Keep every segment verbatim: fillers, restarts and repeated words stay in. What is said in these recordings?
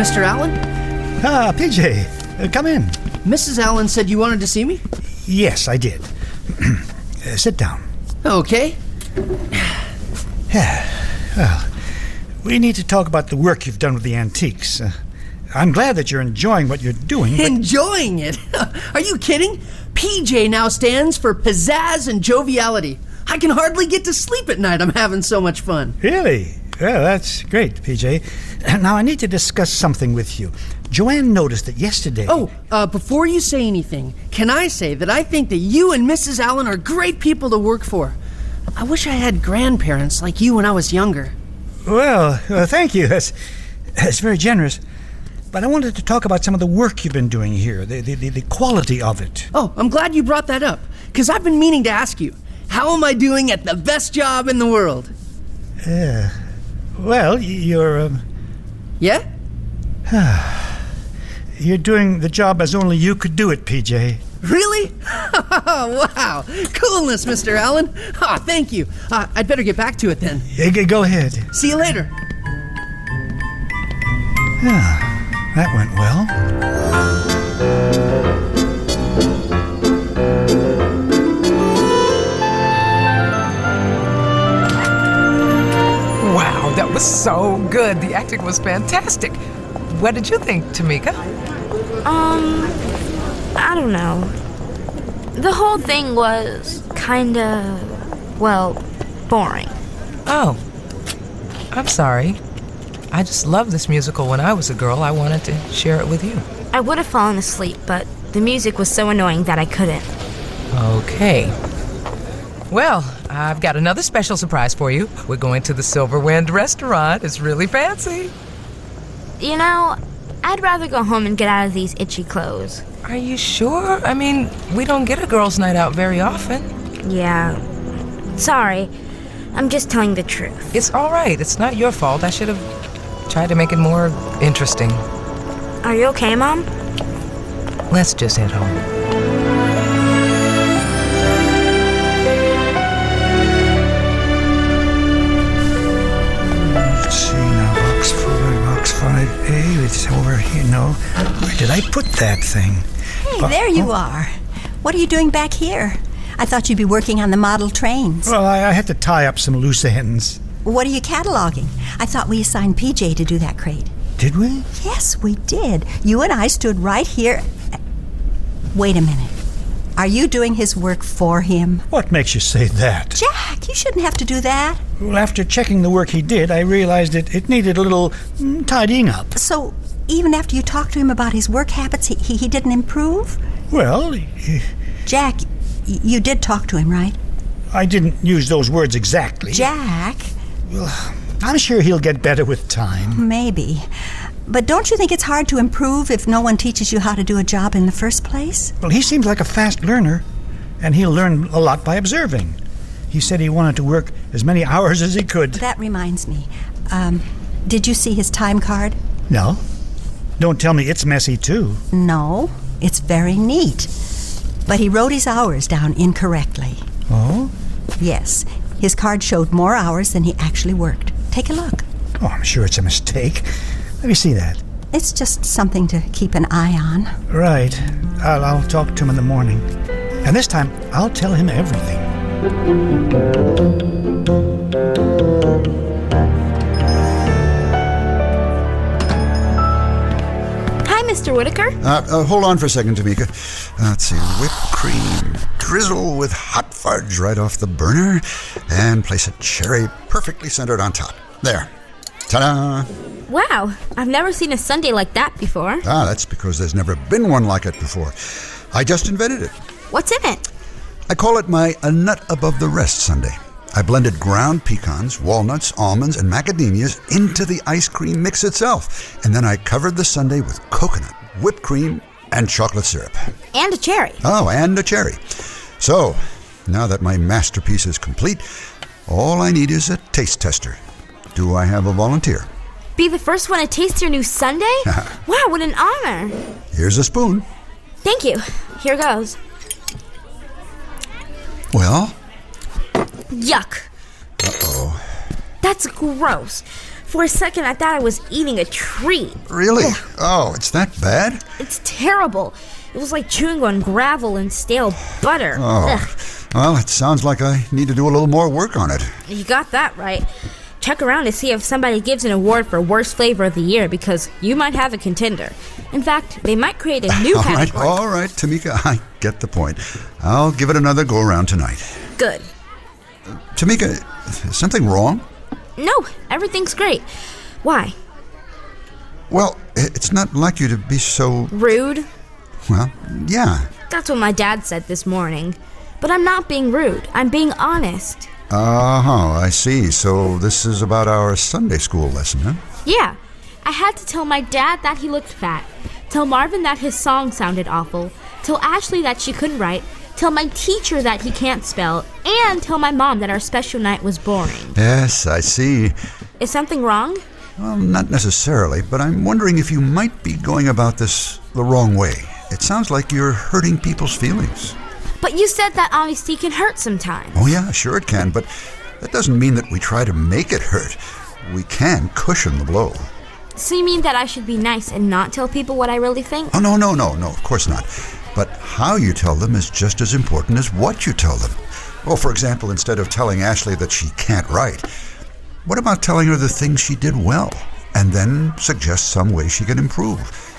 Mister Allen? Ah, P J, uh, come in. Missus Allen said you wanted to see me? Yes, I did. uh, sit down. Okay. Yeah, well, we need to talk about the work you've done with the antiques. Uh, I'm glad that you're enjoying what you're doing. But... Enjoying it? Are you kidding? P J now stands for pizzazz and joviality. I can hardly get to sleep at night. I'm having so much fun. Really? Well, that's great, P J. Now, I need to discuss something with you. Joanne noticed that yesterday... Oh, uh, before you say anything, can I say that I think that you and Missus Allen are great people to work for? I wish I had grandparents like you when I was younger. Well, uh, thank you. That's, that's very generous. But I wanted to talk about some of the work you've been doing here, the, the, the, the quality of it. Oh, I'm glad you brought that up, because I've been meaning to ask you, how am I doing at the best job in the world? Uh, well, you're... Um... Yeah? You're doing the job as only you could do it, P J. Really? Wow. Coolness, Mister Allen. Ah, thank you. Uh, I'd better get back to it then. Yeah, go ahead. See you later. Yeah, that went well. Wow, that was so good. The acting was fantastic. What did you think, Tamika? Um, I don't know. The whole thing was kinda, well, boring. Oh, I'm sorry. I just loved this musical when I was a girl. I wanted to share it with you. I would have fallen asleep, but the music was so annoying that I couldn't. Okay. Well, I've got another special surprise for you. We're going to the Silver Wind restaurant. It's really fancy. You know, I'd rather go home and get out of these itchy clothes. Are you sure? I mean, we don't get a girls' night out very often. Yeah. Sorry. I'm just telling the truth. It's all right. It's not your fault. I should have tried to make it more interesting. Are you okay, Mom? Let's just head home. Let's see now, box four, box five A. It's over here. No, where did I put that thing? Hey, there you are. What are you doing back here? I thought you'd be working on the model trains. Well, I, I had to tie up some loose ends. What are you cataloging? I thought we assigned P J to do that crate. Did we? Yes, we did. You and I stood right here. Wait a minute. Are you doing his work for him? What makes you say that? Jack, you shouldn't have to do that. Well, after checking the work he did, I realized it, it needed a little mm, tidying up. So, even after you talked to him about his work habits, he, he, he didn't improve? Well, he, Jack, y- you did talk to him, right? I didn't use those words exactly. Jack? Well, I'm sure he'll get better with time. Maybe. But don't you think it's hard to improve if no one teaches you how to do a job in the first place? Well, he seems like a fast learner, and he'll learn a lot by observing. He said he wanted to work as many hours as he could. That reminds me. Um, did you see his time card? No. Don't tell me it's messy, too. No, it's very neat. But he wrote his hours down incorrectly. Oh? Yes. His card showed more hours than he actually worked. Take a look. Oh, I'm sure it's a mistake. Let me see that. It's just something to keep an eye on. Right. I'll, I'll talk to him in the morning. And this time, I'll tell him everything. Hi, Mister Whitaker. Uh, uh, hold on for a second, Tamika. Uh, let's see. Whipped cream. Drizzle with hot fudge right off the burner. And place a cherry perfectly centered on top. There. Ta-da! Wow, I've never seen a sundae like that before. Ah, that's because there's never been one like it before. I just invented it. What's in it? I call it my A Nut Above the Rest sundae. I blended ground pecans, walnuts, almonds, and macadamias into the ice cream mix itself. And then I covered the sundae with coconut, whipped cream, and chocolate syrup. And a cherry. Oh, and a cherry. So, now that my masterpiece is complete, all I need is a taste tester. Do I have a volunteer? Be the first one to taste your new sundae? Wow, what an honor. Here's a spoon. Thank you. Here goes. Well? Yuck. Uh-oh. That's gross. For a second, I thought I was eating a treat. Really? Oh, it's that bad? It's terrible. It was like chewing on gravel and stale butter. Oh, Ugh. well, it sounds like I need to do a little more work on it. You got that right. Check around to see if somebody gives an award for worst flavor of the year, because you might have a contender. In fact, they might create a new all right, category. all right, Tamika, I get the point. I'll give it another go around tonight. Good. Tamika, is something wrong? No, everything's great. Why? Well, it's not like you to be so... Rude? Well, yeah. That's what my dad said this morning. But I'm not being rude. I'm being honest. Uh-huh, I see. So this is about our Sunday school lesson, huh? Yeah. I had to tell my dad that he looked fat. Tell Marvin that his song sounded awful. Tell Ashley that she couldn't write. Tell my teacher that he can't spell. And tell my mom that our special night was boring. Yes, I see. Is something wrong? Well, not necessarily, but I'm wondering if you might be going about this the wrong way. It sounds like you're hurting people's feelings. But you said that honesty can hurt sometimes. Oh, yeah, sure it can, but that doesn't mean that we try to make it hurt. We can cushion the blow. So you mean that I should be nice and not tell people what I really think? Oh, no, no, no, no, of course not. But how you tell them is just as important as what you tell them. Well, for example, instead of telling Ashley that she can't write, what about telling her the things she did well, and then suggest some way she can improve?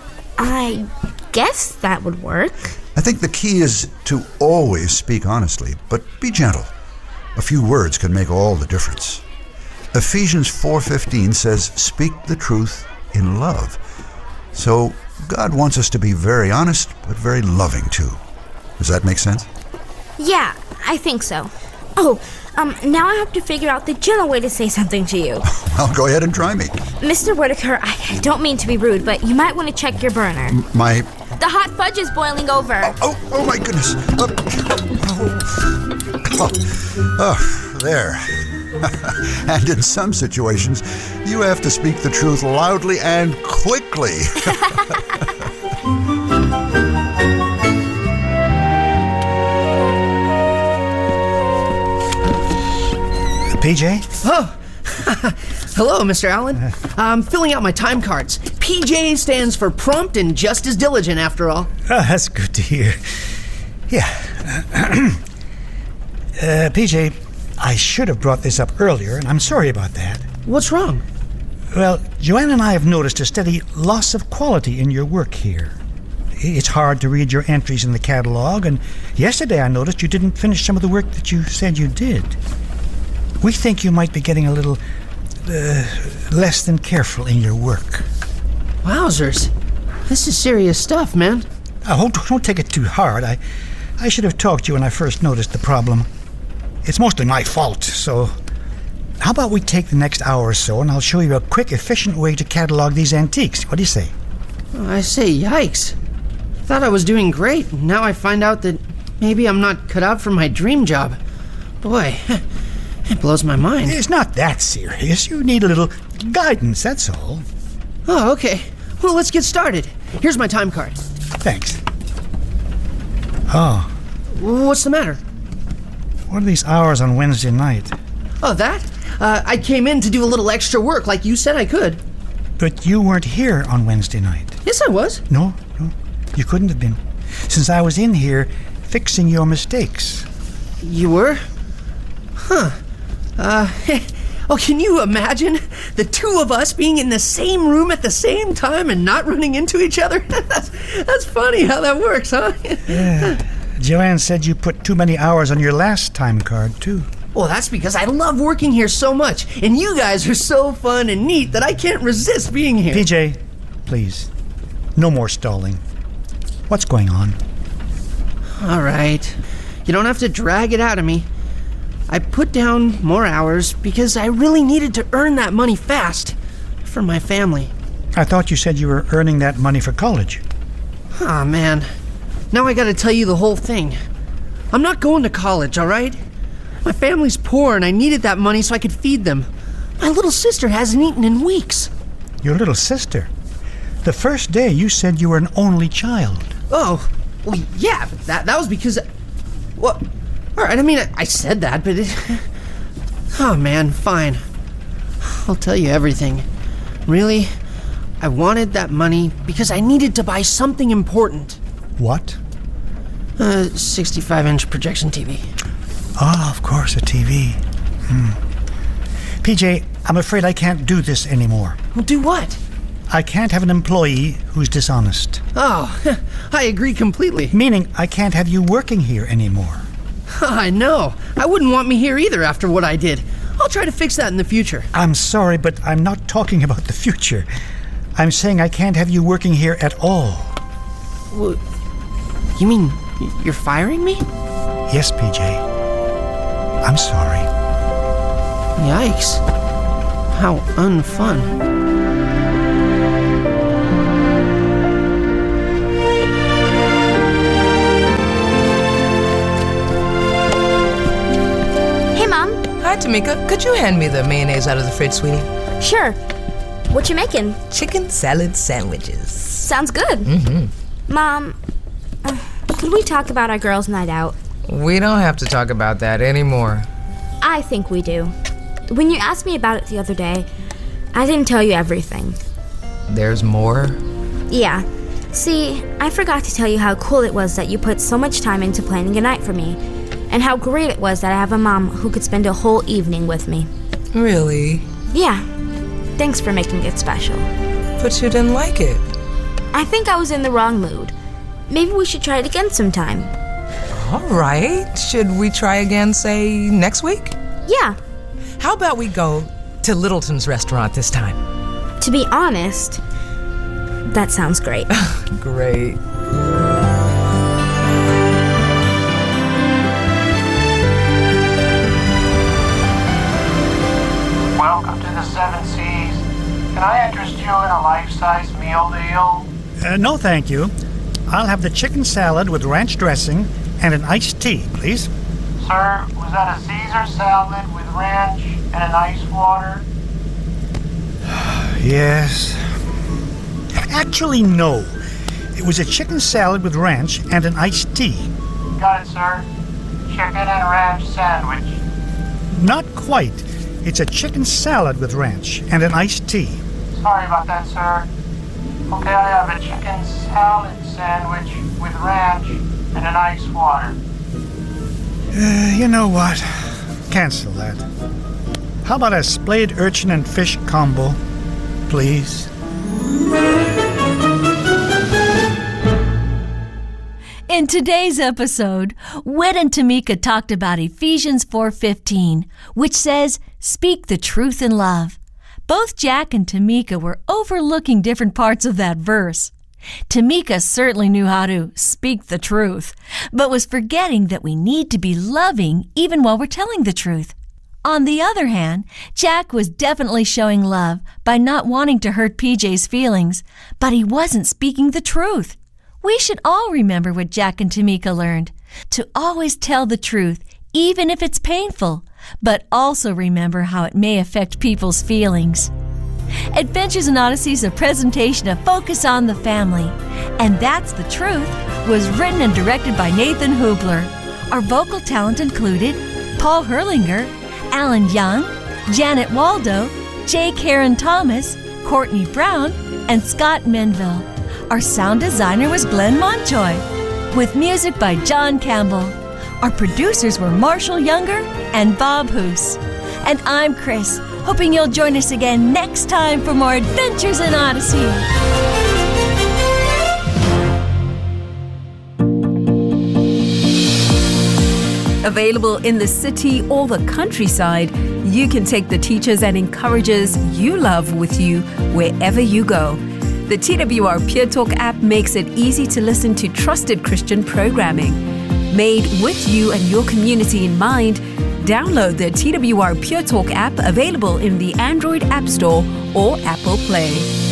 I guess that would work. I think the key is to always speak honestly, but be gentle. A few words can make all the difference. Ephesians four fifteen says, speak the truth in love. So God wants us to be very honest, but very loving too. Does that make sense? Yeah, I think so. Oh, um, now I have to figure out the gentle way to say something to you. Well, go ahead and try me. Mister Whitaker, I don't mean to be rude, but you might want to check your burner. M- my... The hot fudge is boiling over. Oh, oh my goodness. Uh, oh. Oh. Oh, there. And in some situations, you have to speak the truth loudly and quickly. P J? Oh, hello, Mister Allen. I'm filling out my time cards. P J stands for prompt and just as diligent, after all. Oh, that's good to hear. Yeah. uh, P J, I should have brought this up earlier, and I'm sorry about that. What's wrong? Well, Joanne and I have noticed a steady loss of quality in your work here. It's hard to read your entries in the catalog, and yesterday I noticed you didn't finish some of the work that you said you did. We think you might be getting a little uh, less than careful in your work. Wowzers. This is serious stuff, man. Oh, don't take it too hard. I, I should have talked to you when I first noticed the problem. It's mostly my fault, so how about we take the next hour or so and I'll show you a quick, efficient way to catalog these antiques. What do you say? I say, yikes. Thought I was doing great, and now I find out that maybe I'm not cut out for my dream job. Boy, it blows my mind. It's not that serious. You need a little guidance, that's all. Oh, okay. Well, let's get started. Here's my time card. Thanks. Oh, What's the matter? what are these hours on Wednesday night? Oh, that? Uh, I came in to do a little extra work like you said I could. But you weren't here on Wednesday night. Yes, I was. No, no, you couldn't have been. Since I was in here fixing your mistakes. You were? Huh. Uh, oh, can you imagine the two of us being in the same room at the same time and not running into each other? that's, that's funny how that works, huh? Yeah. Joanne said you put too many hours on your last time card, too. Well, that's because I love working here so much, and you guys are so fun and neat that I can't resist being here. P J, please, no more stalling. What's going on? All right. You don't have to drag it out of me. I put down more hours because I really needed to earn that money fast for my family. I thought you said you were earning that money for college. Aw, man. Now I gotta tell you the whole thing. I'm not going to college, all right? My family's poor and I needed that money so I could feed them. My little sister hasn't eaten in weeks. Your little sister? The first day you said you were an only child. Oh, well, yeah, but that, that was because... Well, all right, I mean, I, I said that, but it... Oh, man, fine. I'll tell you everything. Really, I wanted that money because I needed to buy something important. What? A sixty-five inch projection T V. Oh, of course, a T V. Hmm. P J, I'm afraid I can't do this anymore. Well, do what? I can't have an employee who's dishonest. Oh, I agree completely. Meaning I can't have you working here anymore. I know. I wouldn't want me here either after what I did. I'll try to fix that in the future. I'm sorry, but I'm not talking about the future. I'm saying I can't have you working here at all. Well, you mean you're firing me? Yes, P J. I'm sorry. Yikes. How unfun. Hi, Tamika. Could you hand me the mayonnaise out of the fridge, sweetie? Sure. What you making? Chicken salad sandwiches. Sounds good. Mm-hmm. Mom, uh, could we talk about our girls' night out? We don't have to talk about that anymore. I think we do. When you asked me about it the other day, I didn't tell you everything. There's more? Yeah. See, I forgot to tell you how cool it was that you put so much time into planning a night for me. And how great it was that I have a mom who could spend a whole evening with me. Really? Yeah. Thanks for making it special. But you didn't like it. I think I was in the wrong mood. Maybe we should try it again sometime. All right. Should we try again, say, next week? Yeah. How about we go to Littleton's restaurant this time? To be honest, that sounds great. Great. Welcome to the Seven Seas. Can I interest you in a life-size meal deal? Uh, no, thank you. I'll have the chicken salad with ranch dressing and an iced tea, please. Sir, was that a Caesar salad with ranch and an ice water? Yes. Actually, no. It was a chicken salad with ranch and an iced tea. Got it, sir. Chicken and ranch sandwich. Not quite. It's a chicken salad with ranch and an iced tea. Sorry about that, sir. Okay, I have a chicken salad sandwich with ranch and an ice water. Uh, you know what? Cancel that. How about a splayed urchin and fish combo, please? In today's episode, Whit and Tamika talked about Ephesians four fifteen, which says, "Speak the truth in love." Both Jack and Tamika were overlooking different parts of that verse. Tamika certainly knew how to speak the truth, but was forgetting that we need to be loving even while we're telling the truth. On the other hand, Jack was definitely showing love by not wanting to hurt P J's feelings, but he wasn't speaking the truth. We should all remember what Jack and Tamika learned, to always tell the truth, even if it's painful, but also remember how it may affect people's feelings. Adventures in Odyssey is a presentation of Focus on the Family, and That's the Truth was written and directed by Nathan Hubler. Our vocal talent included Paul Herlinger, Alan Young, Janet Waldo, J. Karen Thomas, Courtney Brown, and Scott Menville. Our sound designer was Glenn Montoy, with music by John Campbell. Our producers were Marshall Younger and Bob Hoos. And I'm Chris, hoping you'll join us again next time for more Adventures in Odyssey. Available in the city or the countryside, you can take the teachers and encouragers you love with you wherever you go. The T W R Pure Talk app makes it easy to listen to trusted Christian programming. Made with you and your community in mind, download the T W R Pure Talk app available in the Android App Store or Apple Play.